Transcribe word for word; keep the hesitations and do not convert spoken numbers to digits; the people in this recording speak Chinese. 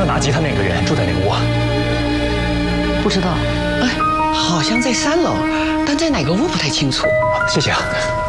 了打击他那个人住在哪个屋啊？ 不知道。 哎，好像在三楼，但在哪个屋不太清楚。 谢谢啊。